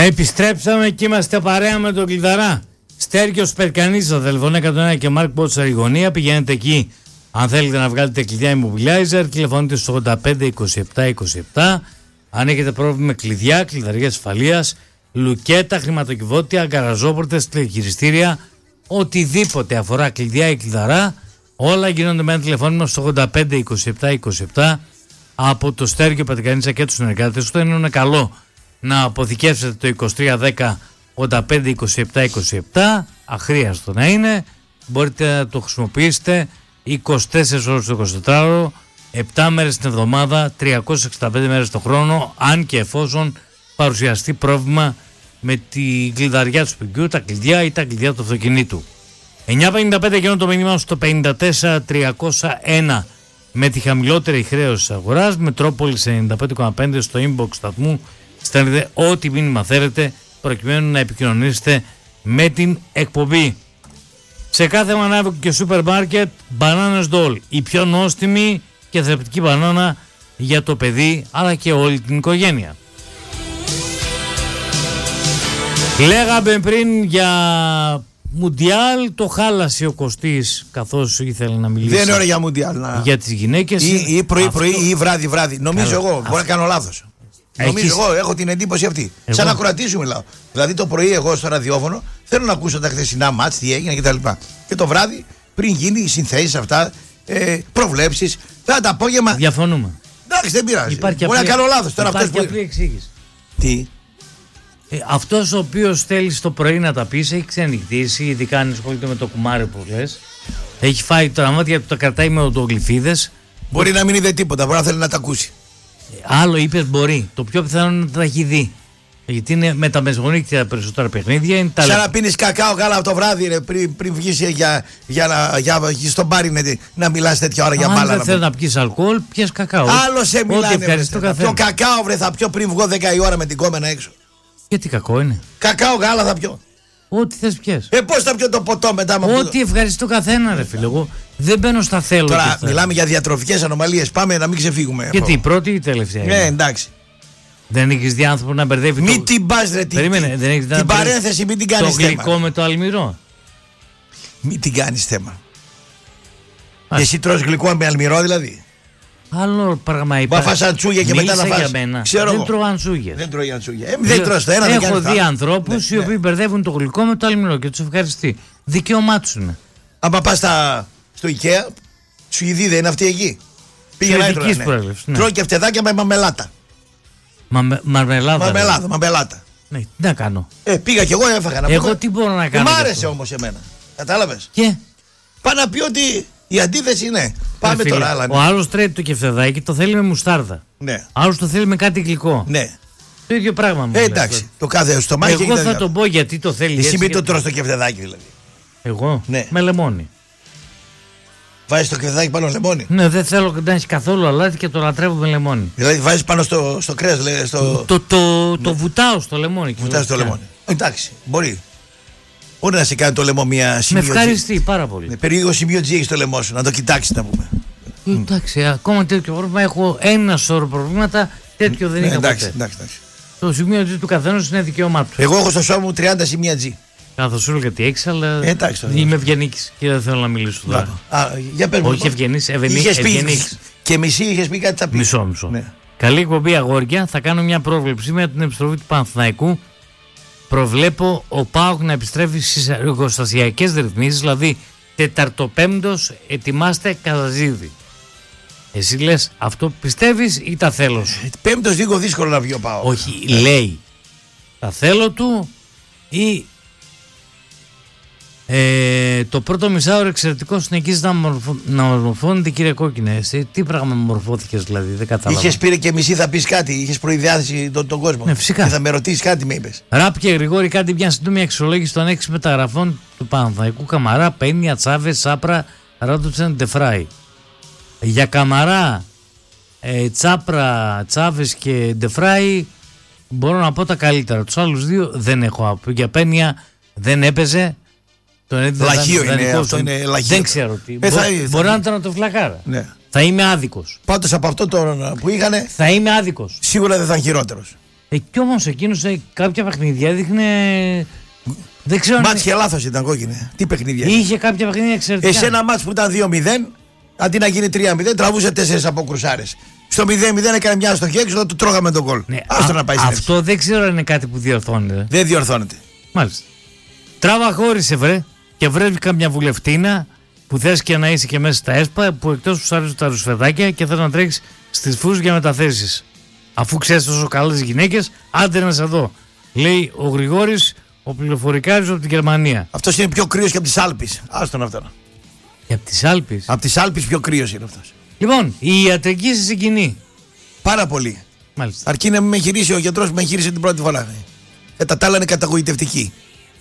Επιστρέψαμε και είμαστε παρέα με τον Κλειδαρά. Στέργιος Περκανής στο τηλεφωνό 101 και Μάρκ Μπότσαρη γωνία. Πηγαίνετε εκεί αν θέλετε να βγάλετε κλειδιά immobilizer. Τηλεφωνείτε στο 85 27 27. Αν έχετε πρόβλημα με κλειδιά, κλειδαριά ασφαλείας, λουκέτα, χρηματοκιβώτια, γκαραζόπορτες, τηλεχειριστήρια, οτιδήποτε αφορά κλειδιά ή κλειδαρά, όλα γίνονται με ένα τηλεφώνημα στο 85 27 27 από το Στέργιο Περκανής και τους συνεργάτες του. Είναι καλό να αποθηκεύσετε το 2310 85 27 27, αχρίαστο να είναι, μπορείτε να το χρησιμοποιήσετε 24 ώρες το 24ωρο, 7 μέρες την εβδομάδα, 365 μέρες το χρόνο, αν και εφόσον παρουσιαστεί πρόβλημα με τη κλειδαριά του σπιτιού, τα κλειδιά ή τα κλειδιά του αυτοκινήτου. 9.55 γίνω το μήνυμα στο 54.301 με τη χαμηλότερη χρέωση της αγοράς, Μετρόπολης 95.5 στο inbox σταθμού. Στέλνετε ό,τι μήνυμα θέλετε προκειμένου να επικοινωνήσετε με την εκπομπή. Σε κάθε μανάβικο και σούπερ μάρκετ, μπανάνες Ντόλ, η πιο νόστιμη και θρεπτική μπανάνα για το παιδί αλλά και όλη την οικογένεια. Λέγαμε πριν για Μουντιάλ, το χάλασε ο Κωστής καθώς ήθελε να μιλήσει. Δεν είναι ώρα για Μουντιάλ. Για τις γυναίκες. Ή πρωί ή βράδυ. Νομίζω εγώ, μπορεί να κάνω λάθος. Νομίζω εγώ έχω την εντύπωση αυτή. Σαν να ακροατήσου μιλάω. Δηλαδή το πρωί εγώ στο ραδιόφωνο θέλω να ακούσω τα χθεσινά μάτς, τι έγινε κτλ. Και το βράδυ πριν γίνει οι συνθέσεις αυτά, προβλέψεις, τα απόγευμα. Διαφωνούμε. Εντάξει, δεν πειράζει. Μπορεί να κάνω λάθος τώρα. Υπάρχει απλή εξήγηση. Τι? Αυτός ο οποίος θέλει το πρωί να τα πεις έχει ξενυχτήσει, ειδικά αν ασχολείται με το κουμάρι που λες. Έχει φάει το ραμάτι γιατί το κρατάει με οδογλυφίδες. Μπορεί να μην είδε τίποτα, μπορεί να θέλει να τα ακούσει. Άλλο είπες μπορεί. Το πιο πιθανό είναι να τα έχει δει. Γιατί είναι με τα μεσογονίκτια περισσότερα παιχνίδια. Είναι σαν να πίνεις κακάο γάλα το βράδυ ρε, πριν βγεις για στον μπάρι να μιλάς τέτοια ώρα για μπάλα. Αν δεν θέλεις να πιεις αλκοόλ, πιες κακάο. Άλλο σε μιλάνε. Το κακάο βρε θα πιω πριν βγω 10 η ώρα με την κόμενα έξω. Γιατί κακό είναι? Κακάο γάλα θα πιω. Ό,τι θες πιες. Πώς θα πιω το ποτό μετά με ό,τι ευχαριστεί το καθένα ρε φίλε. Εγώ δεν μπαίνω στα θέλω. Τώρα μιλάμε για διατροφικές ανομαλίες. Πάμε να μην ξεφύγουμε. Γιατί η πρώτη ή η τελευταία? Εντάξει. Δεν έχεις δει άνθρωπο να μπερδεύει. Μην την πας ρε. Περίμενε, δεν έχεις δει την παρένθεση μην την κάνεις θέμα. Το γλυκό με το αλμυρό. Μην την κάνεις θέμα. Εσύ τρως γλυκό με αλμυρό δηλαδή? Άλλο πράγμα είπα. Μα φας αντσούγια και μετά να φας. Δεν τρώω αντσούγια. Δεν τρώει αντσούγια. Δεν τρως το ένα. Έχω δει ανθρώπους οι οποίοι μπερδεύουν το γλυκό με το αλμυρό και τους ευχαριστεί. Δικαίωμά τους είναι. Άμα πας στο IKEA, Σουηδοί δεν είναι αυτοί εκεί? Πήγαινε να τρώω και φτεδάκια με μαμελάτα. Μαρμελάδα. Ναι, τι να κάνω. Πήγα κι εγώ έφαγα. Εγώ τι μπορώ να κάνω? Μ' άρεσε όμως εμένα. Κατάλαβες? Και πάει να πει ότι η αντίθεση είναι. Πάμε τώρα άλλα. Ο άλλος τρέπει το κεφτεδάκι, το θέλει με μουστάρδα. Ναι. Άλλος το θέλει με κάτι γλυκό. Ναι. Το ίδιο πράγμα μου. Εντάξει. Το κάθε στομάχι. Εγώ θα τον πω γιατί το θέλει. Εσύ μην το τρως το κεφτεδάκι δηλαδή. Εγώ? Ναι. Με λεμόνι. Βάζεις το κεφτεδάκι πάνω λεμόνι? Ναι, δεν θέλω να έχει καθόλου αλάτι και το λατρεύω με λεμόνι. Δηλαδή βάζεις πάνω στο κρέας, το βουτάω στο λεμόνι. Βουτάω στο λεμόνι. Εντάξει, μπορεί. Μπορεί να σε κάνει το λαιμό μια σημείο. Με ευχαριστεί πάρα πολύ. Περίεργο σημείο G έχει το λαιμό σου, να το κοιτάξεις να πούμε. Εντάξει, ακόμα τέτοιο πρόβλημα έχω ένα σώρο προβλήματα, τέτοιο δεν είχα ποτέ. Εντάξει. Το σημείο G του καθενός είναι δικαίωμά του. Εγώ έχω στο σώμα μου 30 σημεία G. Καθώς σου λέω γιατί έχεις, αλλά είμαι ευγενής και δεν θέλω να μιλήσω τώρα. Για πες μου. Όχι ευγενής, ευγενής. Και μισή είχες πει κάτι θα πει. Μισό. Ναι. Καλή εκπομπή αγόρια, θα κάνω μια πρόβλεψη με την επιστροφή του Παναθηναϊκού. Προβλέπω ο ΠΑΟΚ να επιστρέφει στις εργοστασιακές ρυθμίσεις, δηλαδή Τεταρτοπέμπτος ετοιμάστε Καζαζίδη. Εσύ λες αυτό πιστεύεις ή τα θέλω σου? Πέμπτος λίγο δύσκολο να βγει ο ΠΑΟΚ. Όχι, λέει τα θέλω του ή το πρώτο μισάωρο εξαιρετικό συνεχίζει να μορφώνεται, κύριε Κόκκινε. Εσύ τι πράγμα μορφώθηκες δηλαδή, δεν κατάλαβα. Είχες πήρε και μισή θα πεις κάτι, είχες προειδιάσει τον κόσμο. Ναι, φυσικά. Και θα με ρωτήσεις κάτι, με είπες. Ράπ και Γρηγόρη, κάτι μια σύντομη αξιολόγηση των 6 μεταγραφών του Παναθηναϊκού. Καμαρά, Πένια, Τσάβες, Σάπρα, Ράντοτσεν, Ντεφράι. Για Καμαρά, Τσάπρα, Τσάβες και Ντεφράι μπορώ να πω τα καλύτερα. Τους άλλους δύο δεν έχω άπο. Για Πένια δεν έπαιζε. Λαχείο είναι αυτό, είναι λαχείο. Δεν ξέρω τι. Μπορεί να ήταν το φλακάρα. Ναι. Θα είμαι άδικος. Πάντως από αυτό το που είχανε. Θα είμαι άδικος. Σίγουρα δεν θα είναι χειρότερος. Κι όμως εκείνος σε κάποια παιχνίδια έδειχνε. Δεν ξέρω. Μάτς και λάθος ήταν κόκκινη. Τι παιχνίδια. Είχε κάποια παιχνίδια εξαιρετικά. Σε ένα μάτς που ήταν 2-0, αντί να γίνει 3-0, τραβούσε 4 από κρουσάρες. Στο 0-0 έκανε μια στο χέξο, του τρώγαμε τον γκολ. Ναι, να πάει αυτό δεν ξέρω αν είναι κάτι που διορθώνεται. Δεν διορθώνεται. Μάλιστα. Τράβα χώρισε βρε και βρέθηκα μια βουλευτίνα που θες και να είσαι και μέσα στα ΕΣΠΑ που εκτός που σου αρέσουν τα ρουσφεδάκια και θες να τρέξεις στις φούς για μεταθέσεις. Αφού ξέρεις τόσο καλές γυναίκες, άντε να σε δω. Λέει ο Γρηγόρης, ο πληροφορικάριος από την Γερμανία. Αυτός είναι πιο κρύος και από τις Άλπεις. Άστον αυτό. Και από τις Άλπεις. Από τις Άλπεις πιο κρύος είναι αυτός. Λοιπόν, η ιατρική σε συγκινεί. Πάρα πολύ. Μάλιστα. Αρκεί να με χειρίσει ο γιατρός που με χείρισε την πρώτη φορά. Τα άλλα είναι καταγοητευτική.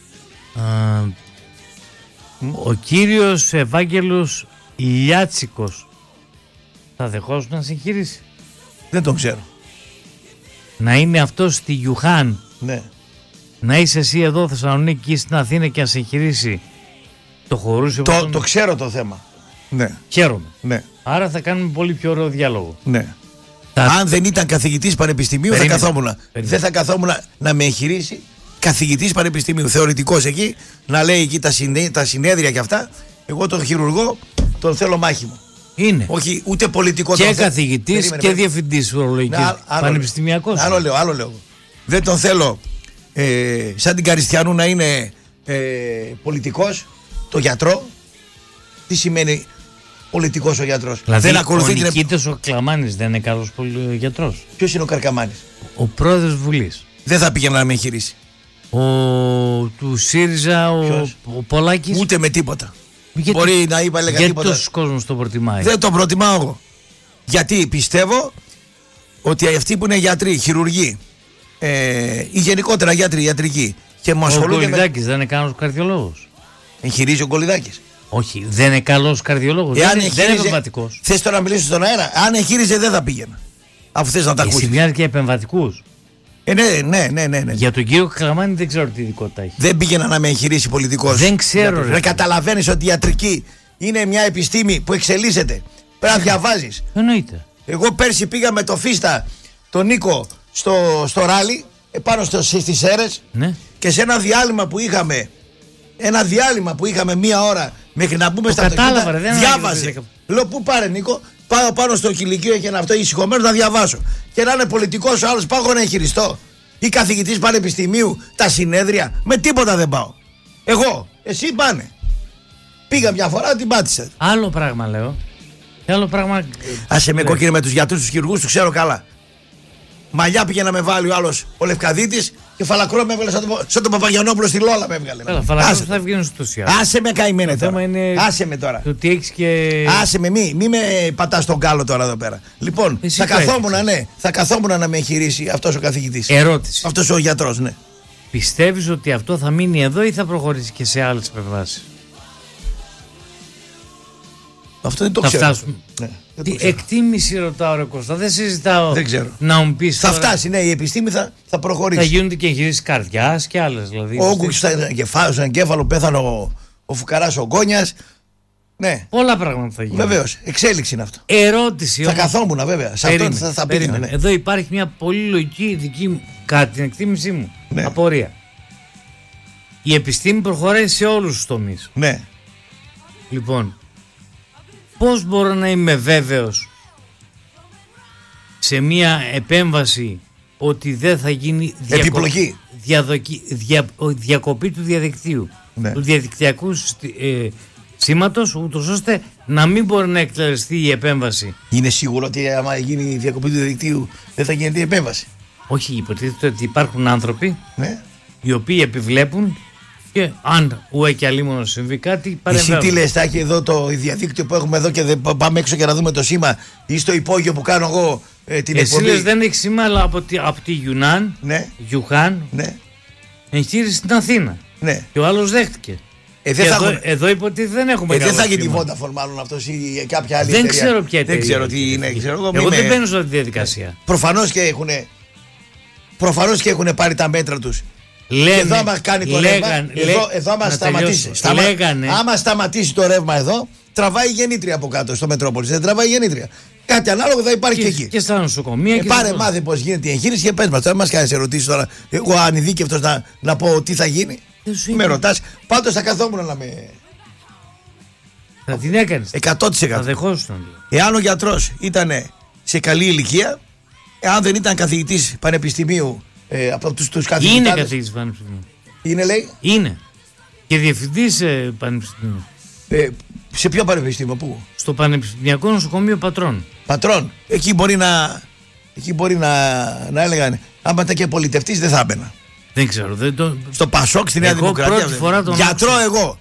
Ο κύριος Ευάγγελος Λιάτσικος θα δεχόσουν να συγχειρήσει? Δεν τον ξέρω. Να είναι αυτός στη Γιουχάν. Ναι. Να είσαι εσύ εδώ Θεσσαλονίκη ή στην Αθήνα και να συγχειρήσει. Το χωρούσε. Το ξέρω το θέμα. Ναι. Χαίρομαι. Ναι. Άρα θα κάνουμε πολύ πιο ωραίο διάλογο. Ναι. Αν δεν ήταν καθηγητής πανεπιστημίου θα καθόμουν. Δεν θα καθόμουν να με εγχειρήσει καθηγητής πανεπιστημίου. Θεωρητικός εκεί, να λέει εκεί τα συνέδρια και αυτά. Εγώ τον χειρουργό τον θέλω μάχημο. Είναι. Όχι ούτε πολιτικό. Και καθηγητής και διευθυντής ουρολογικής. Πανεπιστημιακός. Άλλο λέω. Δεν τον θέλω σαν την Καριστιανού να είναι πολιτικός, το γιατρό. Τι σημαίνει πολιτικός ο γιατρός? Δηλαδή δεν ακολουθεί ο Νικήτας ο Κλαμάνης δεν είναι καλός γιατρός? Ποιος είναι ο Καρκαμάνης? Ο πρόεδρος Βουλής. Δεν θα πήγαινε να με εγχειρήσει. Του ΣΥΡΙΖΑ ο Πολάκης. Ούτε με τίποτα. Μπορεί να είπα έλεγα τίποτα. Γιατί τόσος κόσμος τον προτιμάει? Δεν τον προτιμάω εγώ. Γιατί πιστεύω ότι αυτοί που είναι γιατροί, χειρουργοί ή γενικότερα γιατροί, ιατρικοί και μου ασχολούνται. Ο Γκολιδάκης δεν είναι καλός καρδιολόγος? Εγχειρίζει ο Γκολιδάκης? Όχι, δεν είναι καλός καρδιολόγος. Δεν είναι επεμβατικός. Θες τώρα να μιλήσεις στον αέρα? Αν εγχείριζε δεν θα πήγαινα. Αφού θες να τα ακούσεις. Εσύ μοιάζει και επεμβατικούς. Ναι. Για τον κύριο Κλαμάνη δεν ξέρω τι ειδικότητα έχει. Δεν πήγαινα να με εγχειρήσει πολιτικός. Δεν ξέρω. Δεν καταλαβαίνεις ότι η ιατρική είναι μια επιστήμη που εξελίσσεται. Πρέπει να διαβάζεις. Εννοείται. Εγώ πέρσι πήγα με το Φίστα, τον Νίκο, στο ράλι, επάνω στις Σέρρες. Ναι. Και σε ένα διάλειμμα που είχαμε μία ώρα μέχρι να μπούμε στα αυτοκίνητα, διάβαζε. Λέω πού πάρε Νίκο? Πάω πάνω στο κηλικείο, έχει ένα αυτό ησυχωμένο να διαβάσω. Και να είναι πολιτικός ο άλλος, πάω να εγχειριστώ. Ή καθηγητής πανεπιστημίου, τα συνέδρια, με τίποτα δεν πάω. Εγώ, εσύ πάνε. Πήγα μια φορά, την πάτησα. Άλλο πράγμα λέω. Και άλλο πράγμα. Άσε με κόκκινε με τους γιατρούς, τους χειρουργούς, τους ξέρω καλά. Μαλλιά πήγε να με βάλει ο άλλος, ο Λευκαδίτης, και φαλακρό με έβγαλε σαν τον Παπαγιανόπουλο στη Λόλα με έβγαλε. Φαλακρό θα βγαίνει στο σιάρ. Άσε με καημένε τώρα. Άσε με τώρα. Το τι έχεις και. Άσε με, μη με πατάς τον κάλο τώρα εδώ πέρα. Λοιπόν, εσύ θα καθόμουν να με εγχειρήσει αυτός ο καθηγητής. Ερώτηση. Αυτός ο γιατρός, ναι. Πιστεύεις ότι αυτό θα μείνει εδώ ή θα προχωρήσει και σε άλλες επεμβάσεις? Αυτό δεν το ξέρω. Ναι, τι εκτίμηση ρωτάω ρε Κώστα, δεν συζητάω. Δεν ξέρω. Να μου πεις. Θα φτάσει, ναι, η επιστήμη θα προχωρήσει. Θα γίνονται και εγχειρήσεις καρδιάς και άλλες. Δηλαδή, ο Όγκουκ στο εγκέφαλο πέθανε ο Φουκαράς ο Γκόνιας. Ναι. Πολλά πράγματα θα γίνουν. Βεβαίως, εξέλιξη είναι αυτό. Ερώτηση. Θα καθόμουν βέβαια. Σε αυτό θα πήγαινα. Ναι. Εδώ υπάρχει μια πολύ λογική δική μου, κατά την εκτίμησή μου, ναι, απορία. Η επιστήμη προχωράει σε όλους τους τομείς. Ναι. Λοιπόν, πώς μπορώ να είμαι βέβαιος σε μια επέμβαση ότι δεν θα γίνει διακοπή του διαδικτύου, ναι, του διαδικτυακού σήματος, ούτως ώστε να μην μπορεί να εκτελεστεί η επέμβαση? Είναι σίγουρο ότι άμα γίνει η διακοπή του διαδικτύου δεν θα γίνεται η επέμβαση? Όχι, υποτίθεται ότι υπάρχουν άνθρωποι, ναι, οι οποίοι επιβλέπουν και αν ουέ και αλίμονος συμβεί κάτι παρεμβαίνουν. Εσύ τι λες, Τάκη, εδώ το διαδίκτυο που έχουμε εδώ και δεν πάμε έξω και να δούμε το σήμα, ή στο υπόγειο που κάνω εγώ την εκπομπή? Εσύ λες δεν έχει σήμα, αλλά από τη Γιουνάν, ναι, Γιουχάν, ναι, εγχείρησε στην Αθήνα, ναι, και ο άλλος δέχτηκε. Εδώ υποτίθεται δεν έχουμε δεν θα γίνει Vodafone μάλλον αυτός ή κάποια άλλη δεν εταιρεία. Ξέρω ποια εταιρεία. Δεν ξέρω τι είναι. Εγώ δεν μπαίνω σε αυτή τη διαδικασία. Προφανώς και έχουν πάρει τα μέτρα τους. Λένε, και εδώ άμα κάνει το ρεύμα, εδώ άμα σταματήσει. Άμα σταματήσει το ρεύμα εδώ, τραβάει η γεννήτρια από κάτω στο Μετρόπολης. Δεν τραβάει η γεννήτρια. Κάτι ανάλογο θα υπάρχει και εκεί. Και στα νοσοκομεία. Πάρε, μάθε πώς γίνεται η εγχείρηση και πες μας. Δεν μας κάνεις ερωτήσεις τώρα. Εγώ ανειδίκευτος να πω τι θα γίνει. Με ρωτάς. Πάντως θα καθόμουν να με. Θα την έκανες. 100%. Θα δεχόσουν. Εάν ο γιατρός ήταν σε καλή ηλικία, εάν δεν ήταν καθηγητής πανεπιστημίου από τους καθηγητές. Είναι καθηγητής πανεπιστημίου. Είναι, λέει. Είναι. Και διευθυντής πανεπιστημίου. Σε ποιο πανεπιστήμιο, πού? Στο Πανεπιστημιακό Νοσοκομείο Πατρών. Πατρών. Εκεί μπορεί να έλεγαν. Άμα ήταν και πολιτευτής δεν θα έμπαινα. Δεν ξέρω. Στο Πασόκ, στη Νέα Δημοκρατία. Πρώτη φορά τον γιατρό εγώ.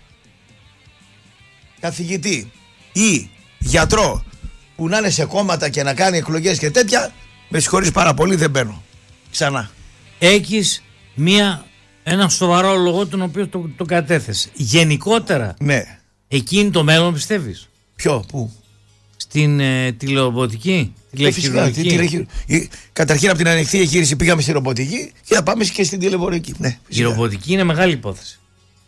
Καθηγητή ή γιατρό που να είναι σε κόμματα και να κάνει εκλογές και τέτοια, με συγχωρείς πάρα πολύ, δεν μπαίνω. Ξανά. Έχεις ένα σοβαρό λόγο τον οποίο το κατέθεσε. Γενικότερα. Ναι. Εκεί είναι το μέλλον, πιστεύεις? Ποιο, πού? Στην τηλερομποτική, τηλεχειρουργική. Καταρχήν από την ανοιχτή εγχείρηση πήγαμε στη ρομποτική και θα πάμε και στην τηλεοπτική. Ναι, η ρομποτική είναι μεγάλη υπόθεση.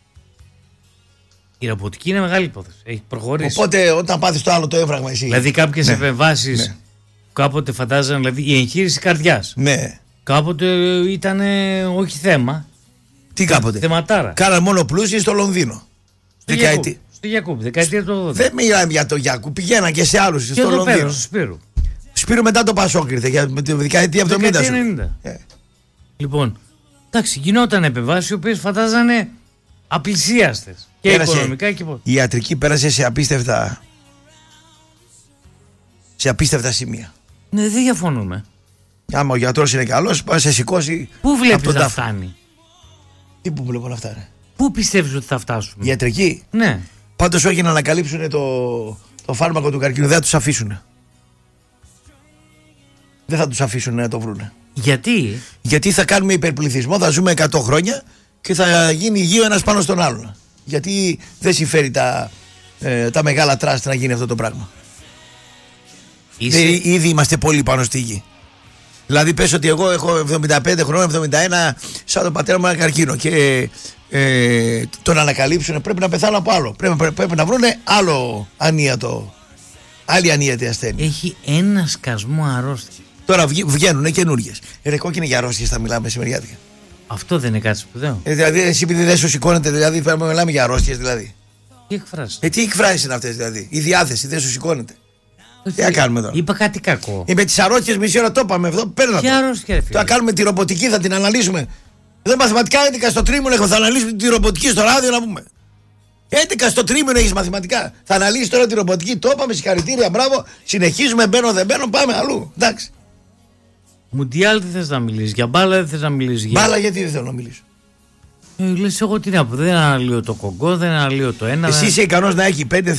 Η ρομποτική είναι μεγάλη υπόθεση. Έχει προχωρήσει. Οπότε όταν πάθεις το άλλο το έβραγμα εσύ. Δηλαδή κάποιες επεμβάσεις κάποτε φαντάζανε, δηλαδή η εγχείρηση καρδιάς. Ναι. Κάποτε ήταν όχι θέμα. Τι κάποτε? Θεματάρα. Κάναν μόνο πλούσιοι στο Λονδίνο. Στο Γιακούπ, δεκαετία του 80. Δεν μιλάμε για το Γιακούπ, πηγαίναν και σε άλλους στο Λονδίνο. Στο Σπύρου. Σπύρου μετά το Πασόκ ήρθε για τη δεκαετία 70. Λοιπόν, εντάξει, γινόταν επεμβάσεις οι οποίες φαντάζανε απλησίαστες. Και πέρασε, οικονομικά και πώς. Η ιατρική πέρασε σε απίστευτα σημεία. Ναι, δεν διαφωνούμε. Άμα ο γιατρός είναι καλός, πάει να σε σηκώσει. Πού βλέπεις να φτάνει? Τι που βλέπω να φτάνει? Πού πιστεύεις ότι θα φτάσουμε? Ιατρική. Ναι. Πάντως όχι να ανακαλύψουν το φάρμακο του καρκίνου. Δεν θα τους αφήσουν. Δεν θα τους αφήσουν να το βρούνε. Γιατί? Γιατί θα κάνουμε υπερπληθυσμό, θα ζούμε 100 χρόνια και θα γίνει υγείο ένας πάνω στον άλλον. Γιατί δεν συμφέρει τα μεγάλα τράστα να γίνει αυτό το πράγμα. Ήδη είμαστε πολύ πάνω στη γη. Δηλαδή πες ότι εγώ έχω 75 χρόνια, 71, σαν τον πατέρα μου ένα καρκίνο και τον ανακαλύψουν, πρέπει να πεθάνω από άλλο. Πρέπει να βρούνε άλλη ανίατη ασθένεια. Έχει ένα σκασμό αρρώστια. Τώρα βγαίνουν καινούργιες. Ρε κόκκινη για αρρώστιες θα μιλάμε μεσημεριάτικα. Αυτό δεν είναι κάτι σπουδαίο? Δηλαδή εσύ επειδή δεν σου σηκώνεται, δηλαδή πρέπει να μιλάμε για αρρώστιες δηλαδή. Τι εκφράσεις? Τι εκφράσεις είναι αυτές δηλαδή? Η διάθεση δεν σου σηκώνεται. Τι να κάνουμε τώρα? Είπα κάτι κακό. Με τις αρρώστιες μισή ώρα το είπαμε αυτό. Παίρνω. Ποια αρρώστια? Τώρα κάνουμε τη ρομποτική, θα την αναλύσουμε. Εδώ μαθηματικά 11 στο τρίμηνο θα αναλύσουμε τη ρομποτική στο ράδιο να πούμε. 11 στο τρίμηνο έχεις μαθηματικά. Θα αναλύσεις τώρα τη ρομποτική. Το είπαμε, συγχαρητήρια, μπράβο. Συνεχίζουμε, μπαίνω, δεν μπαίνω, πάμε αλλού. Εντάξει. Μουντιάλ δεν θες να μιλήσεις, για μπάλα δεν θες να μιλήσεις. Μπάλα γιατί δεν θέλω να μιλήσω? Λες εγώ τι να πω, δεν αναλύω το κογκό, δεν αναλύω το ένα. Εσύ είσαι ικανός να έχει 5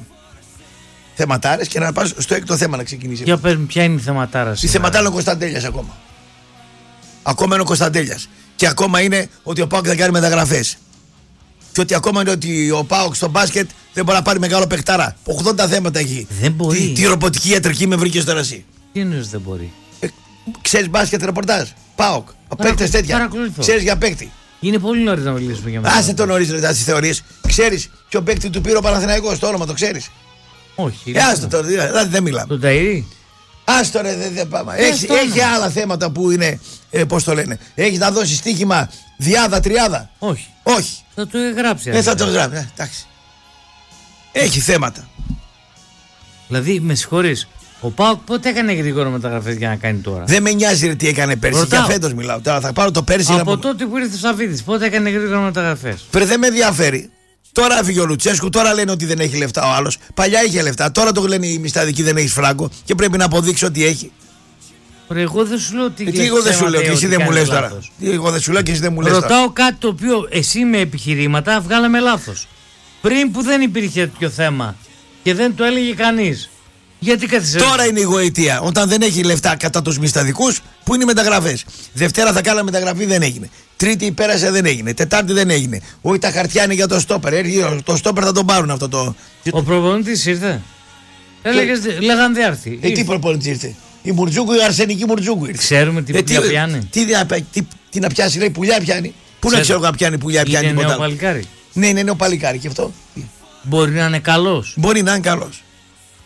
θεματάρες και να πας στο έκτο θέμα να ξεκινήσει. Για πες, ποια είναι η θεματάρα? Η θεματάρα είναι ο Κωνσταντέλιας ακόμα. Ακόμα είναι ο Κωνσταντέλιας. Και ακόμα είναι ότι ο ΠΑΟΚ θα κάνει μεταγραφές. Και ότι ακόμα είναι ότι ο ΠΑΟΚ στο μπάσκετ δεν μπορεί να πάρει μεγάλο παιχτάρα. 80 θέματα έχει. Δεν μπορεί. Τι ρομποτική ιατρική με βρήκες τώρα εσύ? Τι εννοείς δεν μπορεί? Ξέρεις μπάσκετ ρεπορτάζ? ΠΑΟΚ. Παίκτες τέτοια. Ξέρεις για παίκτη? Είναι πολύ νωρίς να μιλήσουμε για μένα. Άσε το νωρίς ρε τις θεωρίες. Ξέρεις ποιο παίκτη του πήρε ο Παναθηναϊκός? Το όνομα το ξέρεις? Όχι. Άστο τώρα, δηλαδή δεν μιλάμε. Τον Ταΐρη. Άστο ρε, δεν πάμε. Έχει άλλα θέματα που είναι, πώς το λένε. Έχεις να δώσεις στοίχημα διάδα, τριάδα? Όχι. Θα το γράψει. Δεν θα το γράψει. Εντάξει. Έχει θέματα. Δηλαδή, με συγχωρείς, ο ΠΑΟΚ πότε έκανε γρήγορα μεταγραφές για να κάνει τώρα? Δεν με νοιάζει ρε, τι έκανε πέρσι. Για φέτος μιλάω. Τώρα θα πάρω το πέρσι. Από τότε που ήρθε ο Σαββίδης, πότε έκανε γρήγορα μεταγραφές? Δεν με ενδιαφέρει. Τώρα έφυγε ο Λουτσέσκου, τώρα λένε ότι δεν έχει λεφτά ο άλλος. Παλιά είχε λεφτά, τώρα το λένε οι μισθαδικοί δεν έχει φράγκο και πρέπει να αποδείξει ότι έχει. Ρε, εγώ δεν σου λέω ότι. Τι εγώ δεν σου λέω και εσύ δεν μου λες τώρα. Εγώ δεν σου λέω και εσύ δεν μου λες τώρα. Ρωτάω κάτι το οποίο εσύ με επιχειρήματα βγάλαμε λάθος. Πριν που δεν υπήρχε τέτοιο θέμα και δεν το έλεγε κανείς. Γιατί καθυστερεί? Τώρα είναι η γοητεία. Όταν δεν έχει λεφτά κατά τους μισθαδικούς, που είναι οι μεταγραφές. Δευτέρα θα κάναμε μεταγραφή, δεν έγινε. Τρίτη πέρασε, δεν έγινε. Τετάρτη δεν έγινε. Όχι, τα χαρτιά είναι για το στόπερ. Το στόπερ θα τον πάρουν αυτό το. Ο προπονητής ήρθε. Λέγαν δεν έρθει. Τι προπονητής ήρθε? Η Μουρτζούγκου, η αρσενική Μουρτζούγκου ήρθε. Ξέρουμε τι πουλιά πιάνει. Τι να πιάσει, λέει, πουλιά πιάνει. Πού να ξέρω να πιάνει πουλιά, πιάνει. Είναι νέο παλικάρι. Ναι, είναι νέο παλικάρι και αυτό. Μπορεί να είναι καλός. Μπορεί να είναι καλός.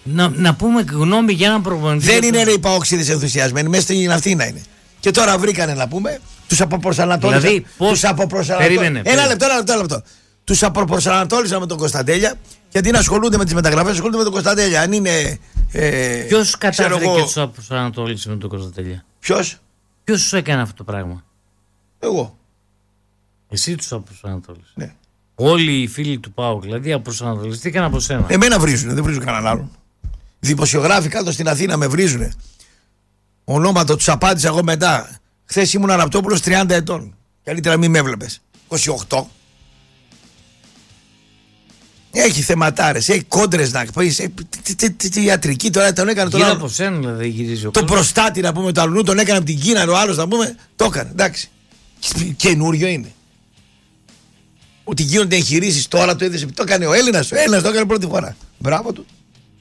Να πούμε γνώμη για έναν προπονητή. Δεν είναι οι παόξιδες ενθουσιασμένοι, μέσα στην Αθήνα είναι. Και τώρα βρήκανε να πούμε, τους αποπροσανατόλισαν. Δηλαδή, Περίμενε. Ένα λεπτό. Τους αποπροσανατόλισαν με τον Κωνσταντέλια, γιατί να ασχολούνται με τις μεταγραφές, ασχολούνται με τον Κωνσταντέλια. Αν είναι. Ποιος κατάφερε και τους αποπροσανατόλισε με τον Κωνσταντέλια? Ποιος σου έκανε αυτό το πράγμα? Εγώ. Εσύ τους αποπροσανατόλισες. Ναι. Όλοι οι φίλοι του ΠΑΟΚ δηλαδή αποπροσανατολιστήκαν από σένα. Εμένα βρίζουν, δεν βρίζουν κανέναν άλλον. Δημοσιογράφοι κάτω στην Αθήνα με βρίζουν. Ονόματα τους απάντησα εγώ μετά. Χθες ήμουν Ραπτόπουλος 30 ετών. Καλύτερα μην με έβλεπες. 28. Έχει θεματάρες, έχει κόντρες να πεις. Τη ιατρική τώρα τον έκανε τον άλλο. άλλο. Από σένα δηλαδή γυρίζει ο Το προστάτη να πούμε, το αλλού τον έκανε από την Κίνα, ο άλλος να πούμε. Το έκανε, εντάξει. Καινούριο είναι. Ότι γίνονται εγχειρήσεις τώρα, το είδες. Το έκανε ο Έλληνας. Ο Έλληνας το έκανε πρώτη φορά. Μπράβο του.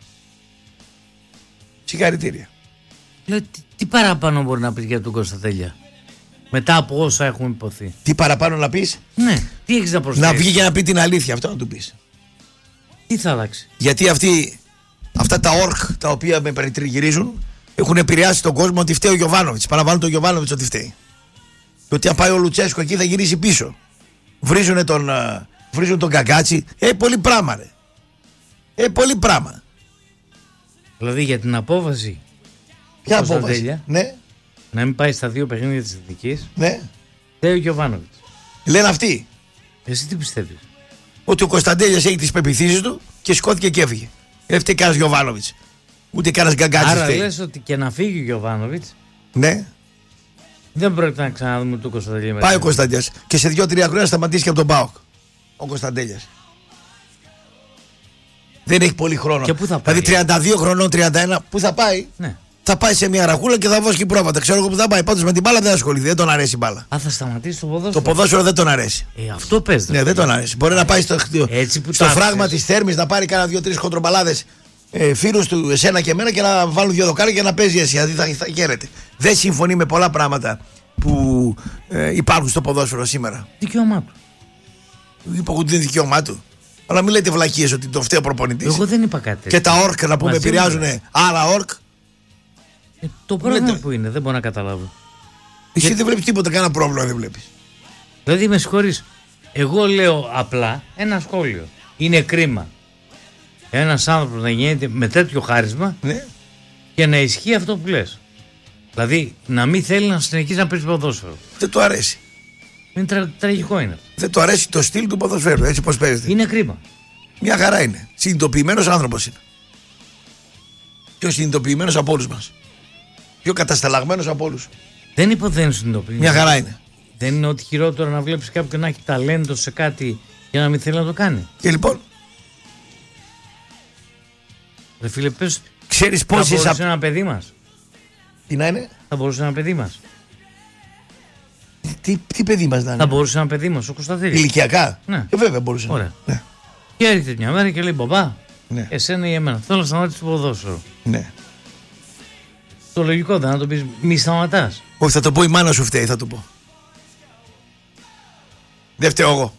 Συγχαρητήρια. Τι παραπάνω μπορεί να πεις για τον Κωνσταντέλια μετά από όσα έχουμε υποθεί? Τι παραπάνω να πεις? Ναι, τι έχεις να προσθέσεις? Να βγει και να πει την αλήθεια, αυτό να του πεις. Τι θα αλλάξει? Γιατί αυτά τα ορκ τα οποία με περιτριγυρίζουν έχουν επηρεάσει τον κόσμο ότι φταίει ο Γιοβάνοβιτς. Παραβάλλουν τον Γιοβάνοβιτς ότι φταίει. Και ότι αν πάει ο Λουτσέσκο εκεί θα γυρίσει πίσω. Βρίζουν τον Καγκάτσι. Πολύ πράγμα ρε. Πολύ πράγμα. Δηλαδή για την απόφαση. Ποια απόφαση? Ναι. Να μην πάει στα 2 παιχνίδια της Εθνικής. Ναι. Φταίει ο Γιοβάνοβιτς. Λένε αυτοί. Εσύ τι πιστεύεις? Ότι ο Κωνσταντέλιας έχει τις πεποιθήσεις του και σηκώθηκε και έφυγε. Δεν φταίει κανένας Γιοβάνοβιτς. Ούτε κανένας Γκαγκάτσης. Άρα φταίει. λες ότι και να φύγει ο Γιοβάνοβιτς. Ναι. Δεν πρόκειται να ξαναδούμε τον Κωνσταντέλια. Πάει ο Κωνσταντέλιας και σε 2-3 χρόνια σταματήσει και από τον ΠΑΟΚ. Ο Κωνσταντέλιας. Δεν έχει πολύ χρόνο. Και πού θα πάει? Δηλαδή 32 χρονών, 31, πού θα πάει? Ναι. Θα πάει σε μια ραχούλα και θα βόσκει πρόβατα. Ξέρω εγώ που θα πάει. Πάντως με την μπάλα δεν ασχολείται. Δεν τον αρέσει η μπάλα. Θα σταματήσει το ποδόσφαιρο. Το ποδόσφαιρο δεν τον αρέσει. Αυτό παίζει. Ναι, δεν τον αρέσει. Μπορεί να πάει στο φράγμα της Θέρμης να πάρει κάνα 2-3 χοντρομπαλάδες φίλους του, εσένα και εμένα, και να βάλουν 2 δοκάρια και να παίζει εσύ. Δηλαδή θα χαίρεται. Δεν συμφωνεί με πολλά πράγματα που υπάρχουν στο ποδόσφαιρο σήμερα. Δικαίωμά του. Είπα ότι είναι δικαίωμά του. Αλλά μην λέτε βλακίες ότι το φταίει ο προπονητής. Εγώ δεν είπα κάτι. Και τα όρκ να πούμε επηρεάζουν άλλα όρκ. Το πρόβλημα που είναι, δεν μπορώ να καταλάβω. Εσύ δεν βλέπεις τίποτα, κανένα πρόβλημα δεν βλέπεις. Δηλαδή με συγχωρείς, εγώ λέω απλά ένα σχόλιο. Είναι κρίμα ένας άνθρωπος να γίνεται με τέτοιο χάρισμα, ναι, και να ισχύει αυτό που λες. Δηλαδή να μην θέλει να συνεχίσει να παίζει ποδόσφαιρο. Δεν του αρέσει. Είναι τραγικό είναι. Δεν του αρέσει το στυλ του ποδοσφαίρου, έτσι πως παίζεται. Είναι κρίμα. Μια χαρά είναι. Συνειδητοποιημένος άνθρωπος είναι. Πιο συνειδητοποιημένος από όλους μας. Πιο κατασταλαγμένος από όλους. Δεν είπα ότι δεν είναι συνειδητοποιημένος. Μια χαρά είναι. Δεν είναι ότι χειρότερο να βλέπεις κάποιον να έχει ταλέντο σε κάτι για να μην θέλει να το κάνει. Και λοιπόν. Ρε φίλε, πες, ξέρεις πώς θα μπορούσε ένα παιδί μας. Τι να είναι? Θα μπορούσε ένα παιδί μας. Τι παιδί μας να είναι? Θα μπορούσε ένα παιδί μας, ο Κωνσταντέλιας. Ηλικιακά? Ναι. Βέβαια μπορούσε. Ωραία. Ναι. Και έρχεται μια μέρα και λέει: Μπαμπά, ναι, εσένα ή εμένα, θέλω να σταματήσω το ποδόσφαιρο. Ναι. Το λογικό δεν να το πεις, μη σταματάς. Όχι, θα το πω, η μάνα σου φταίει, θα το πω. Δεν φταίω εγώ.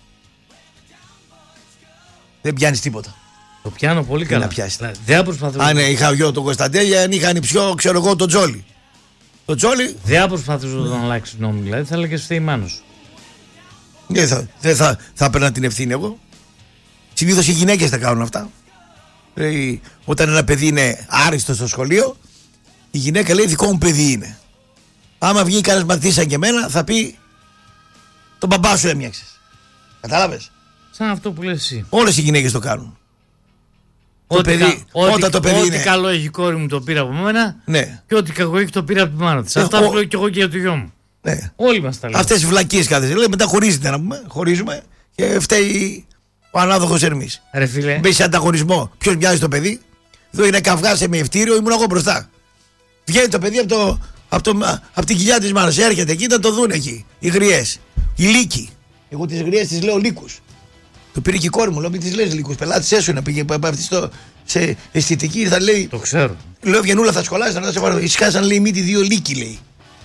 Δεν πιάνεις τίποτα. Το πιάνω πολύ καλά. Δεν προσπαθούσα. Αν είχα γιο τον Κωνσταντέλια, αν είχα ανιψιό, ξέρω εγώ, τον Τζόλι. Το Τζόλι. Δεν προσπαθούσα να αλλάξει νόμο, δηλαδή θα έλεγε φταίει η μάνα σου. Δεν θα έπαιρνα την ευθύνη εγώ. Συνήθως οι γυναίκες τα κάνουν αυτά. Όταν ένα παιδί είναι άριστο στο σχολείο, η γυναίκα λέει: δικό μου παιδί είναι. Άμα βγει κανένας μαθητής σαν και εμένα, θα πει: τον μπαμπά σου έμοιαξες. Κατάλαβες? Σαν αυτό που λες εσύ. Όλες οι γυναίκες το κάνουν. Ό,τι καλό έχει η κόρη μου το πήρα από μένα, ναι, και ό,τι κακό έχει το πήρα από τη μάνα της. Αυτά που λέω και εγώ και για το γιο μου. Ναι. Όλοι μας τα λέμε. Αυτές οι βλακίες κάθε. Λέει μετά χωρίζεται να πούμε. Χωρίζουμε και φταίει ο ανάδοχος Ερμής. Ρε φίλε. Μπαίνει σε ανταγωνισμό. Ποιος μοιάζει το παιδί? Εδώ είναι καυγά σε μευτήριο, ήμουν εγώ μπροστά. Βγαίνει το παιδί από την κοιλιά της μάνας. Έρχεται εκεί, θα το δουν εκεί. Οι γριές. Οι λύκοι. Εγώ τις γριές τις λέω λύκους. Το πήρε και η κόρη μου, λέω: μην τις λες λύκους. Πελάτης έσου πήγε σε αισθητική, θα λέει. Το ξέρω. Λέω: Βγενούλα, θα σχολάσει, θα σε πάρω. Ισκάσαν, λέει, μύτη 2 λύκοι, λέει.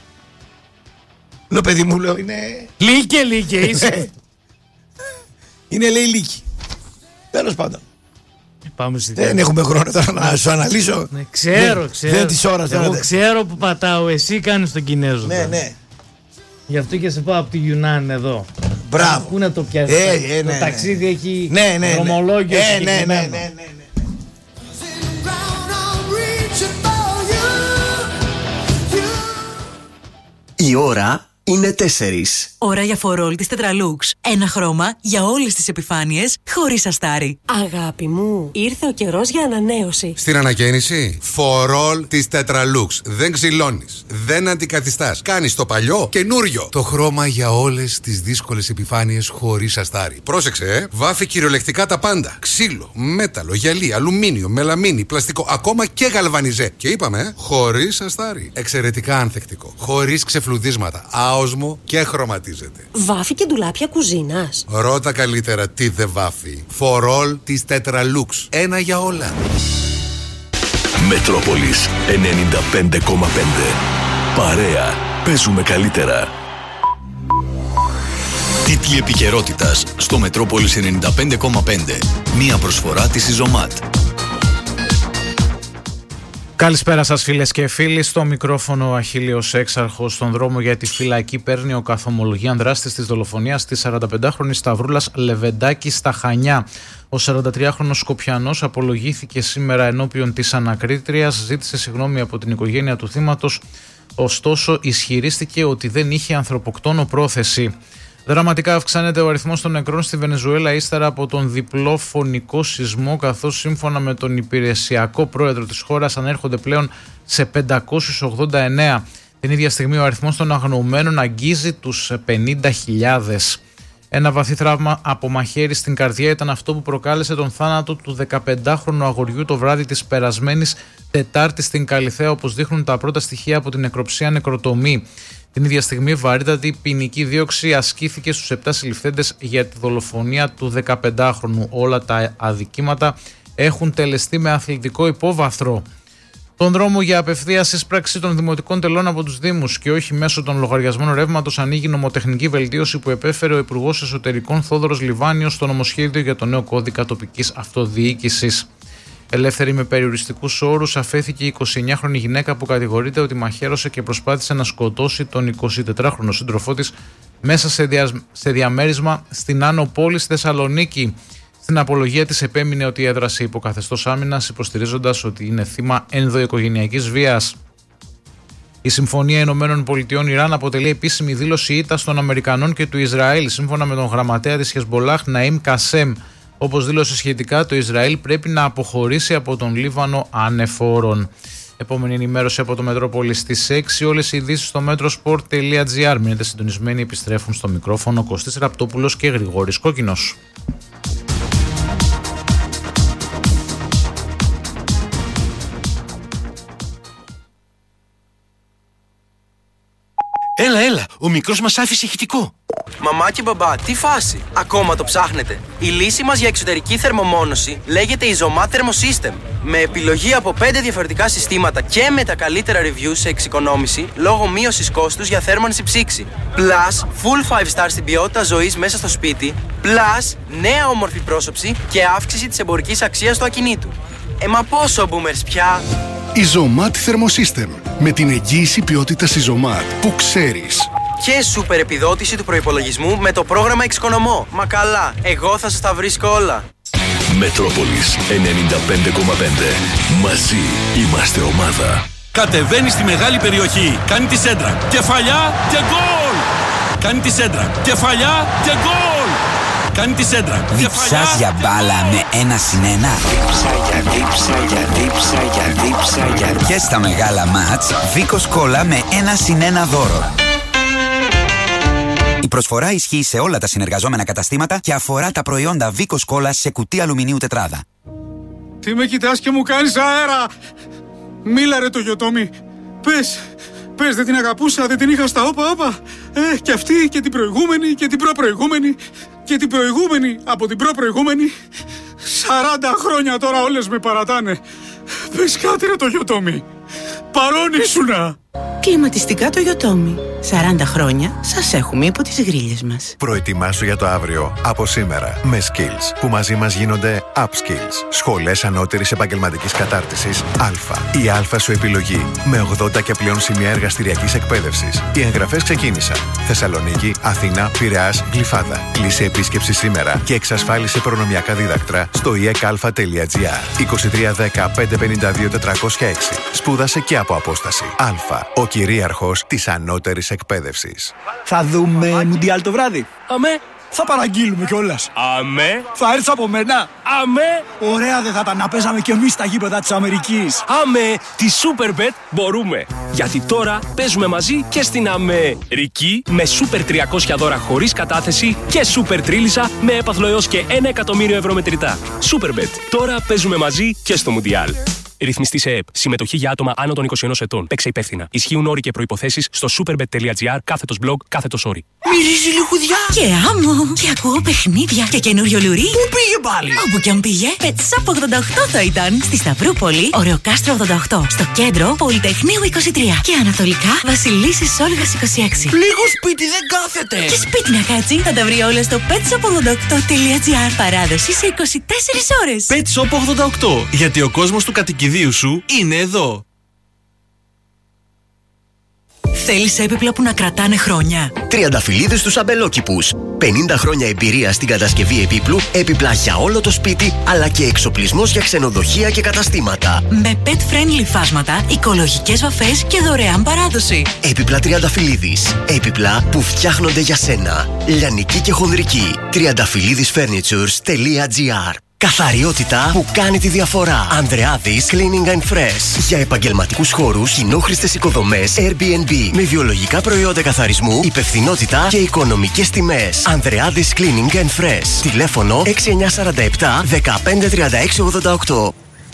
Λέω: παιδί μου, λέω, είναι. Λύκε, είσαι. Είναι, λέει, λύκοι. Τέλος πάντων. Πάμε δεν έχουμε χρόνο τώρα να σου αναλύσω. Ναι, ξέρω. Δεν της ώρας. Εγώ ξέρω που πατάω, εσύ κάνεις τον Κινέζο. Ναι. Γι' αυτό και σε πάω από τη Γιουνάν εδώ. Μπράβο. Πού να το πιάσεις. Το ταξίδι έχει δρομολόγιο συγκεκριμένο. Ναι. Η ώρα είναι 4. Ώρα για φορόλ της Tetralux. Ένα χρώμα για όλες τις επιφάνειες, χωρίς αστάρι. Αγάπη μου, ήρθε ο καιρός για ανανέωση. Στην ανακαίνιση, φορόλ της Tetralux. Δεν ξυλώνεις, δεν αντικαθιστάς. Κάνεις το παλιό καινούριο. Το χρώμα για όλες τις δύσκολες επιφάνειες χωρίς αστάρι. Πρόσεξε, βάφει κυριολεκτικά τα πάντα. Ξύλο, μέταλλο, γυαλί, αλουμίνιο, μελαμίνη, πλαστικό, ακόμα και γαλβανιζέ. Και είπαμε, χωρίς αστάρι. Εξαιρετικά ανθεκτικό. Χωρίς ξεφλουδίσματα. Άοσμο και χρωματίζεται. Βάφει και ντουλάπια κουζίνας. Ρώτα καλύτερα τι δεν βάφει. Φορόλ της Tetralux. Ένα για όλα. Μετρόπολης 95,5. Παρέα. Παίζουμε καλύτερα. Τίτλοι επικαιρότητας στο Μετρόπολης 95,5. Μία προσφορά της Ιζωμάτ. Καλησπέρα σας φίλες και φίλοι, στο μικρόφωνο ο Αχίλιος Έξαρχος. Στον δρόμο για τη φυλακή παίρνει ο καθομολογίαν δράστης της δολοφονίας της 45χρονης Σταυρούλας Λεβεντάκη στα Χανιά. Ο 43χρονος Σκοπιανός απολογήθηκε σήμερα ενώπιον της ανακρίτριας, ζήτησε συγγνώμη από την οικογένεια του θύματος, ωστόσο ισχυρίστηκε ότι δεν είχε ανθρωποκτόνο πρόθεση. Δραματικά αυξάνεται ο αριθμός των νεκρών στη Βενεζουέλα ύστερα από τον διπλό φωνικό σεισμό, καθώς σύμφωνα με τον υπηρεσιακό πρόεδρο της χώρας ανέρχονται πλέον σε 589. Την ίδια στιγμή ο αριθμός των αγνοωμένων αγγίζει τους 50.000. Ένα βαθύ τραύμα από μαχαίρι στην καρδιά ήταν αυτό που προκάλεσε τον θάνατο του 15χρονου αγοριού το βράδυ της περασμένης Τετάρτης στην Καλιθέα, όπως δείχνουν τα πρώτα στοιχεία από την νεκροψία νεκροτομή. Την ίδια στιγμή βαρύτατη ποινική δίωξη ασκήθηκε στους 7 συλληφθέντες για τη δολοφονία του 15χρονου. Όλα τα αδικήματα έχουν τελεστεί με αθλητικό υπόβαθρο. Τον δρόμο για απευθεία σύσπραξη των δημοτικών τελών από τους Δήμους και όχι μέσω των λογαριασμών ρεύματος ανοίγει νομοτεχνική βελτίωση που επέφερε ο Υπουργός Εσωτερικών Θόδωρος Λιβάνιος στο νομοσχέδιο για το νέο κώδικα τοπικής αυτοδιοίκησης. Ελεύθερη με περιοριστικούς όρους αφέθηκε η 29χρονη γυναίκα που κατηγορείται ότι μαχαίρωσε και προσπάθησε να σκοτώσει τον 24χρονο σύντροφό της μέσα σε διαμέρισμα στην Άνω Πόλη στη Θεσσαλονίκη. Στην απολογία της επέμεινε ότι έδρασε υποκαθεστώς άμυνας, υποστηρίζοντας ότι είναι θύμα ενδοοικογενειακής βίας. Η Συμφωνία Ηνωμένων Πολιτειών Ιράν αποτελεί επίσημη δήλωση ήττας των Αμερικανών και του Ισραήλ, σύμφωνα με τον γραμματέα της Χεσμπολάχ Ναΐμ Κασέμ. Όπως δήλωσε σχετικά, το Ισραήλ πρέπει να αποχωρήσει από τον Λίβανο ανεφόρων. Επόμενη ενημέρωση από το Μετρόπολη στις 6. Όλες οι ειδήσεις στο metrosport.gr. Μείνετε συντονισμένοι, επιστρέφουν στο μικρόφωνο Κωστής Ραπτόπουλος και Γρηγόρης Κόκκινος. Έλα, ο μικρός μας άφησε ηχητικό. Μαμά και μπαμπά, τι φάση, ακόμα το ψάχνετε? Η λύση μας για εξωτερική θερμομόνωση λέγεται Izomat Thermosystem. Με επιλογή από 5 διαφορετικά συστήματα και με τα καλύτερα reviews σε εξοικονόμηση λόγω μείωσης κόστους για θέρμανση ψήξη. Plus, full 5 star στην ποιότητα ζωής μέσα στο σπίτι. Plus, νέα όμορφη πρόσωψη και αύξηση της εμπορικής αξίας του ακινήτου. Μα πόσο boomers πια! Izomat Thermosystem. Με την εγγύηση ποιότητας Izomat που ξέρεις. Και σούπερ επιδότηση του προϋπολογισμού με το πρόγραμμα Εξοικονομώ. Μα καλά, εγώ θα σας τα βρίσκω όλα. Μετρόπολης 95,5. Μαζί είμαστε ομάδα. Κατεβαίνει στη μεγάλη περιοχή. Κάνει τη σέντρα. Κεφαλιά και γκολ! Κάνει τη σέντρα. Κεφαλιά και γκολ! Κάνει τη σέντρα. Διψάς για μπάλα με 1-1. Διψά. Και στα μεγάλα μάτς, Βίκος Κόλλα με 1-1 δώρο. Η προσφορά ισχύει σε όλα τα συνεργαζόμενα καταστήματα και αφορά τα προϊόντα Βίκος Κόλλα σε κουτί αλουμινίου τετράδα. Τι με κοιτάς και μου κάνεις αέρα! Μίλα ρε το γιοτόμι. Πες, δεν την αγαπούσα, δεν την είχα στα όπα. Και αυτή και την προηγούμενη και την προπροηγούμενη και την προηγούμενη από την προπροηγούμενη. 40 χρόνια τώρα όλες με παρατάνε. Πες κάτι ρε το γιοτόμι. Παρόν ήσουνα. Κλιματιστικά το Yotomi. 40 χρόνια σας έχουμε υπό τις γρίλες μας. Προετοιμάσου για το αύριο από σήμερα με Skills, που μαζί μας γίνονται Upskills. Σχολές ανώτερης επαγγελματικής κατάρτισης Α. Η Α σου επιλογή. Με 80 και πλέον σημεία εργαστηριακής εκπαίδευσης. Οι εγγραφές ξεκίνησαν. Θεσσαλονίκη, Αθήνα, Πειραιάς, Γλυφάδα. Κλείσε επίσκεψη σήμερα και εξασφάλισε προνομιακά δίδακτρα στο ekalfa.gr. 2310 552 406. Σπούδασε και από απόσταση. Α. Ο κυρίαρχος της ανώτερης εκπαίδευσης. Θα δούμε Μουντιάλ το βράδυ. Αμέ. Θα παραγγείλουμε κιόλας. Αμέ. Θα έρθεις από μένα. Αμέ. Ωραία δεν θα ήταν να παίζαμε κι εμείς στα γήπεδα της Αμερικής. Αμέ. Τη Superbet μπορούμε. Γιατί τώρα παίζουμε μαζί και στην Αμερική με Super 300 δώρα χωρίς κατάθεση και Super Τρίλισσα με έπαθλο έως και 1 εκατομμύριο ευρώ μετρητά. Superbet. Τώρα παίζουμε μαζί και στο Μουντιάλ. Ρυθμιστή σε ΕΕΠ. Συμμετοχή για άτομα άνω των 21 ετών. Παίξε υπεύθυνα. Ισχύουν όροι και προϋποθέσεις στο superbet.gr/blog/story. Μυρίζει λιχουδιά. Και άμμο. Και ακούω παιχνίδια. Και καινούριο λουρί. Πού πήγε πάλι? Όπου κι αν πήγε. Pet Shop 88 θα ήταν. Στη Σταυρούπολη, Ωρεοκάστρο 88. Στο κέντρο, Πολυτεχνείου 23. Και ανατολικά, Βασιλίσσης Όλγας 26. Λίγο σπίτι δεν κάθεται. Και σπίτι να κάτσει. Θα τα βρει όλα στο petshop88.gr. Παράδοση σε 24 ώρες. Pet Shop 88. Γιατί ο κόσμος του κατοικιδίου σου είναι εδώ. Θέλεις έπιπλα που να κρατάνε χρόνια? Τριανταφυλλίδες στους αμπελόκηπους. 50 χρόνια εμπειρία στην κατασκευή επίπλου, έπιπλα για όλο το σπίτι, αλλά και εξοπλισμός για ξενοδοχεία και καταστήματα. Με pet-friendly φάσματα, οικολογικές βαφές και δωρεάν παράδοση. Έπιπλα Τριανταφυλλίδης. Έπιπλα που φτιάχνονται για σένα. Λιανική και χονδρική. Τριανταφυλλίδισfurnitures.gr. Καθαριότητα που κάνει τη διαφορά. Ανδρεάδης Cleaning and Fresh. Για επαγγελματικούς χώρους, κοινόχρηστες οικοδομές, Airbnb. Με βιολογικά προϊόντα καθαρισμού, υπευθυνότητα και οικονομικές τιμές. Ανδρεάδης Cleaning and Fresh. Τηλέφωνο 6947 15 36 88.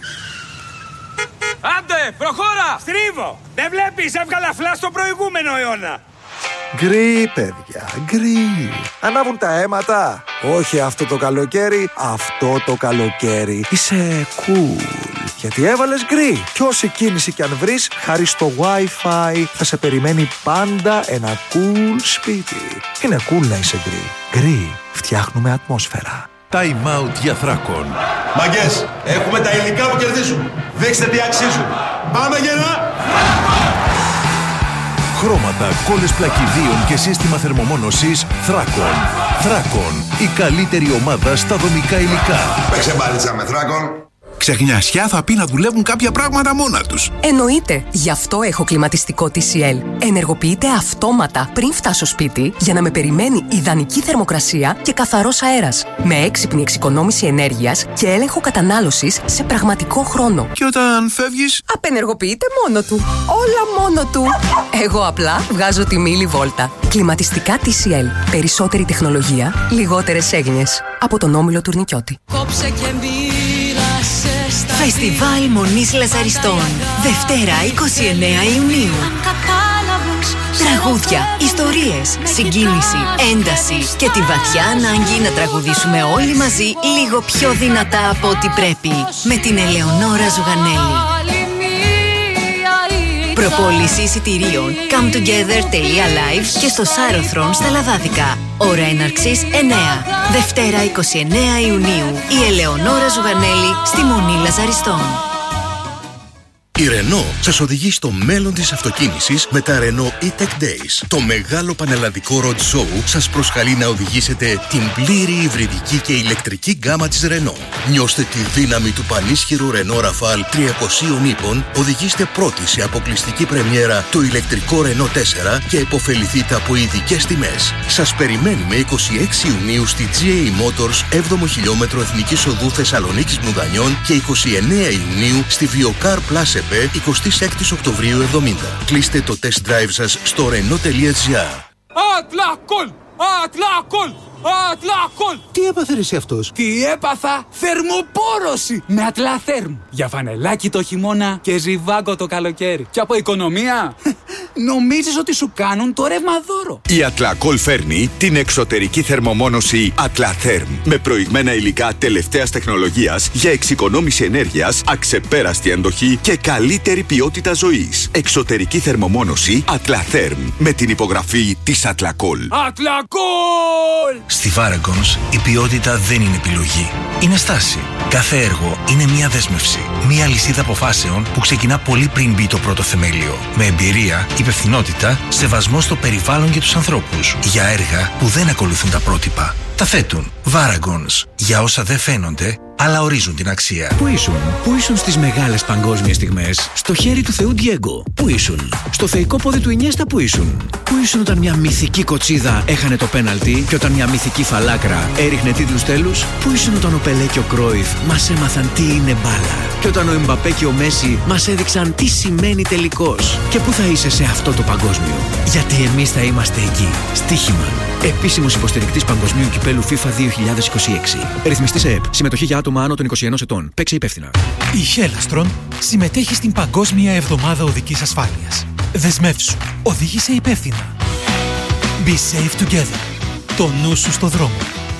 Άντε, προχώρα! Στρίβω! Δεν βλέπεις, έβγαλα φλα στο προηγούμενο αιώνα. Γκρι, παιδιά, γκρι. Ανάβουν τα αίματα. Όχι αυτό το καλοκαίρι, αυτό το καλοκαίρι. Είσαι cool, γιατί έβαλες γκρι. Κι όση κίνηση κι αν βρεις, χάρη στο Wi-Fi, θα σε περιμένει πάντα ένα cool σπίτι. Είναι cool να είσαι γκρι. Γκρι, φτιάχνουμε ατμόσφαιρα. Time out για Θράκον. Μαγκές, έχουμε τα υλικά που κερδίζουν. Δείξτε τι αξίζουν. Πάμε γεννά! Χρώματα, κόλλες πλακιδίων και σύστημα θερμομόνωσης Θράκον. Θράκον, η καλύτερη ομάδα στα δομικά υλικά. Παίξε μπαλίτσα με Θράκον. Ξεχνιασιά θα πει να δουλεύουν κάποια πράγματα μόνα τους. Εννοείται. Γι' αυτό έχω κλιματιστικό TCL. Ενεργοποιείται αυτόματα πριν φτάσω σπίτι για να με περιμένει ιδανική θερμοκρασία και καθαρός αέρας. Με έξυπνη εξοικονόμηση ενέργειας και έλεγχο κατανάλωσης σε πραγματικό χρόνο. Και όταν φεύγεις, απενεργοποιείται μόνο του. Όλα μόνο του. Εγώ απλά βγάζω τη μιλιβόλτα. Κλιματιστικά TCL. Περισσότερη τεχνολογία, λιγότερες έγνοιες. Από τον Όμιλο Τουρνικιώτη. Κόψε και Φεστιβάλ Μονής Λαζαριστών. Δευτέρα 29 Ιουνίου. Τραγούδια, ιστορίες, συγκίνηση, ένταση και τη βαθιά ανάγκη να τραγουδήσουμε όλοι μαζί λίγο πιο δυνατά από ό,τι πρέπει. Με την Ελεονόρα Ζουγανέλη. Προπόληση εισιτηρίων cometogether.live και στο Σάρωθρον στα Λαδάδικα. Ώρα έναρξης 9. Δευτέρα 29 Ιουνίου. Η Ελεονόρα Ζουγανέλη στη Μονή Λαζαριστών. Η Renault σας οδηγεί στο μέλλον της αυτοκίνησης με τα Renault E-Tech Days. Το μεγάλο πανελλαδικό road show σας προσκαλεί να οδηγήσετε την πλήρη υβριδική και ηλεκτρική γκάμα της Renault. Νιώστε τη δύναμη του πανίσχυρου Renault Rafale 300 ύπων, οδηγήστε πρώτοι σε αποκλειστική πρεμιέρα το ηλεκτρικό Renault 4 και υποφεληθείτε από ειδικές τιμές. Σας περιμένουμε 26 Ιουνίου στη GA Motors 7ο χιλιόμετρο Εθνικής Οδού Θεσσαλονίκης Μουδανιών και 29 Ιουνίου στη Viokar Plus 26 Οκτωβρίου 70. Κλείστε το test drive σας στο renault.gr. Ατλάκολ! Ατλάκολ! Ατλάκολ! Τι έπαθε εσύ αυτός? Τι έπαθα? Θερμοπόρωση με Ατλάθερμ. Για φανελάκι το χειμώνα και ζιβάγκο το καλοκαίρι. Και από οικονομία Νομίζεις ότι σου κάνουν το ρεύμα δώρο. Η Atlacool φέρνει την εξωτερική θερμομόνωση Atlatherm με προηγμένα υλικά τελευταίας τεχνολογίας για εξοικονόμηση ενέργειας, αξεπέραστη αντοχή και καλύτερη ποιότητα ζωής. Εξωτερική θερμομόνωση Atlatherm με την υπογραφή της Atlacool. Atlacool! Στη Varagons η ποιότητα δεν είναι επιλογή. Είναι στάση. Κάθε έργο είναι μια δέσμευση. Μια λυσίδα αποφάσεων που ξεκινά πολύ πριν μπει το πρώτο θεμέλιο. Με εμπειρία, υπευθυνότητα, σεβασμό στο περιβάλλον και τους ανθρώπους. Για έργα που δεν ακολουθούν τα πρότυπα. Τα θέτουν. Varagons. Για όσα δεν φαίνονται, αλλά ορίζουν την αξία. Πού ήσουν στις μεγάλες παγκόσμιες στιγμές? Στο χέρι του Θεού Ντιέγκο. Πού ήσουν? Στο θεϊκό πόδι του Ινιέστα. Πού ήσουν? Πού ήσουν όταν μια μυθική κοτσίδα έχανε το πέναλτι και όταν μια μυθική φαλάκρα έριχνε τίτλους τέλους? Πού ήσουν όταν ο Πελέ και ο Κρόιφ μας έμαθαν τι είναι μπάλα? Και όταν ο Εμπαπέ και ο Μέση μας έδειξαν τι σημαίνει τελικός? Και πού θα είσαι σε αυτό το παγκόσμιο? Γιατί εμείς θα είμαστε εκεί. Στοίχημα. Επίσημος υποστηρικτής παγκοσμίου κυπέλου FIFA 2026. Ρυθμιστή σε ΕΠ. Συμμετοχή για άτομα άνω των 21 ετών. Παίξε υπεύθυνα. Η Χέλαστρον συμμετέχει στην Παγκόσμια Εβδομάδα Οδικής Ασφάλειας. Δεσμεύσου. Οδήγησε υπεύθυνα. Be safe together. Το νου σου στο δρόμο.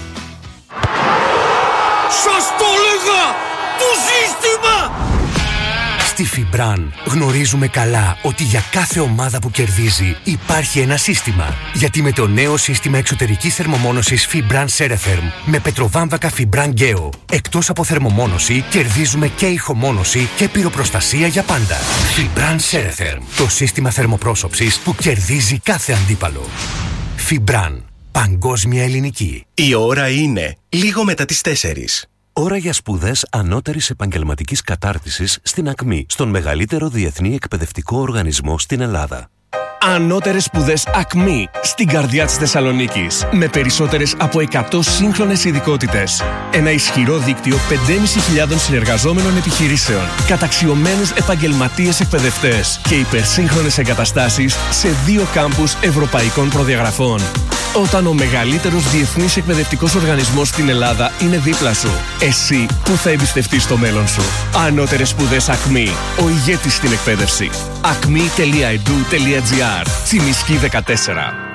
Σας το έλεγα! Το σύστημα! Στη Φιμπραν γνωρίζουμε καλά ότι για κάθε ομάδα που κερδίζει υπάρχει ένα σύστημα. Γιατί με το νέο σύστημα εξωτερικής θερμομόνωσης Fibran Ceretherm με πετροβάμβακα Fibran Geo, εκτός από θερμομόνωση, κερδίζουμε και ηχομόνωση και πυροπροστασία για πάντα. Fibran Ceretherm, το σύστημα θερμοπρόσωψης που κερδίζει κάθε αντίπαλο. Fibran, παγκόσμια ελληνική. Η ώρα είναι λίγο μετά τις 4. Ώρα για σπουδές ανώτερης επαγγελματικής κατάρτισης στην ΑΚΜΗ, στον μεγαλύτερο διεθνή εκπαιδευτικό οργανισμό στην Ελλάδα. Ανώτερες σπουδές ΑΚΜΗ στην καρδιά της Θεσσαλονίκης. Με περισσότερες από 100 σύγχρονες ειδικότητες. Ένα ισχυρό δίκτυο 5.500 συνεργαζόμενων επιχειρήσεων. Καταξιωμένους επαγγελματίες εκπαιδευτές. Και υπερσύγχρονες εγκαταστάσεις σε 2 κάμπους ευρωπαϊκών προδιαγραφών. Όταν ο μεγαλύτερος διεθνής εκπαιδευτικός οργανισμός στην Ελλάδα είναι δίπλα σου, εσύ που θα εμπιστευτείς το μέλλον σου? Ανώτερες σπουδές ΑΚΜΗ. Ο ηγέτης στην εκπαίδευση. acme.edu.gr. Τσιμισκή 14.